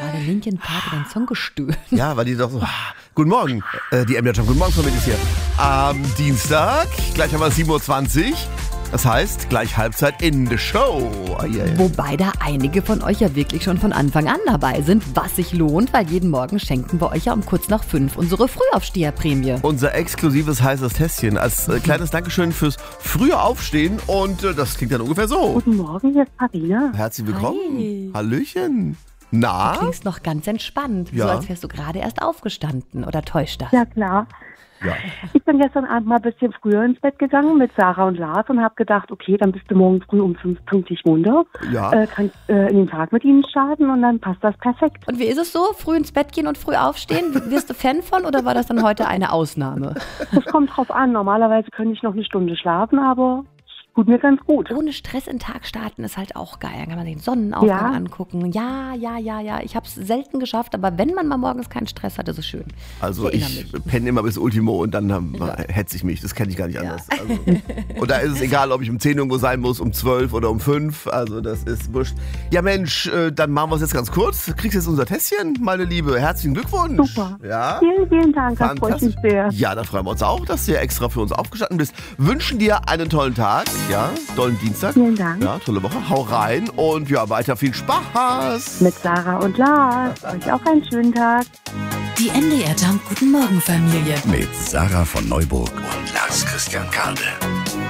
gerade Linkin Park in den Song gestöhnt. Ja, weil die doch so... Guten Morgen, die MJ Guten Morgen Familie ist hier. Am Dienstag, gleich haben wir 7:20 Uhr. Das heißt, gleich Halbzeit in the Show. Wobei da einige von euch ja wirklich schon von Anfang an dabei sind, was sich lohnt, weil jeden Morgen schenken wir euch ja um kurz nach 5 unsere Frühaufsteherprämie. Unser exklusives heißes Tässchen als kleines Dankeschön fürs frühe Aufstehen und das klingt dann ungefähr so. Guten Morgen, hier ist Karina. Herzlich willkommen. Hi. Hallöchen. Na? Du klingst noch ganz entspannt, Ja. so als wärst du gerade erst aufgestanden, oder täuscht das? Ja, klar. Ja. Ich bin gestern Abend mal ein bisschen früher ins Bett gegangen mit Sarah und Lars und habe gedacht, okay, dann bist du morgen früh um 5 pünktlich munter. Ja. Kannst in den Tag mit ihnen starten und dann passt das perfekt. Und wie ist es so? Früh ins Bett gehen und früh aufstehen? Wirst du Fan von oder war das dann heute eine Ausnahme? Das kommt drauf an. Normalerweise könnte ich noch eine Stunde schlafen, aber tut mir ganz gut. Ohne Stress in den Tag starten ist halt auch geil. Dann kann man den Sonnenaufgang Ja. angucken. Ja. Ich habe es selten geschafft, aber wenn man mal morgens keinen Stress hat, ist es schön. Also erinnere ich mich. penne immer bis Ultimo und dann hetze ich mich. Das kenne ich gar nicht anders. Also, und da ist es egal, ob ich um 10 irgendwo sein muss, um 12 oder um 5. Also das ist wurscht. Ja Mensch, dann machen wir es jetzt ganz kurz. Du kriegst jetzt unser Tässchen, meine Liebe. Herzlichen Glückwunsch. Super. Ja. Vielen, vielen Dank. Das freut mich sehr. Ja, da freuen wir uns auch, dass du extra für uns aufgestanden bist. Wünschen dir einen tollen Tag. Ja, tollen Dienstag. Vielen Dank. Ja, tolle Woche. Hau rein und ja, weiter viel Spaß. Mit Sarah und Lars. Euch auch einen schönen Tag. Die NDR Jump Guten Morgen Familie. Mit Sarah von Neuburg und Lars Christian Kade.